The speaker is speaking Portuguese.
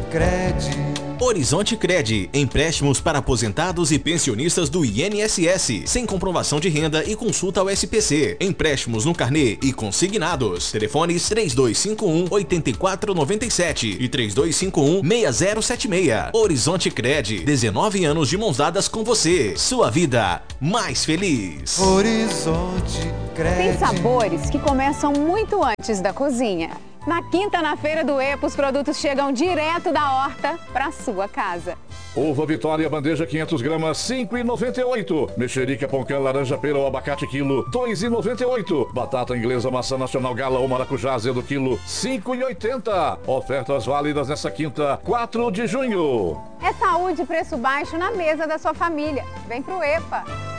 Cred. Horizonte Cred, empréstimos para aposentados e pensionistas do INSS, sem comprovação de renda e consulta ao SPC. Empréstimos no carnê e consignados. Telefones 3251-8497 e 3251-6076. Horizonte Cred, 19 anos de mãos dadas com você. Sua vida mais feliz. Horizonte Cred. Tem sabores que começam muito antes da cozinha. Na quinta, na Feira do EPA, os produtos chegam direto da horta para sua casa. Uva Vitória, bandeja 500 gramas, 5,98. Mexerica, pão-cã, laranja, pera ou abacate, quilo, 2,98. Batata inglesa, maçã nacional, gala ou maracujá, azedo, quilo, 5,80. Ofertas válidas nessa quinta, 4 de junho. É saúde e preço baixo na mesa da sua família. Vem pro EPA.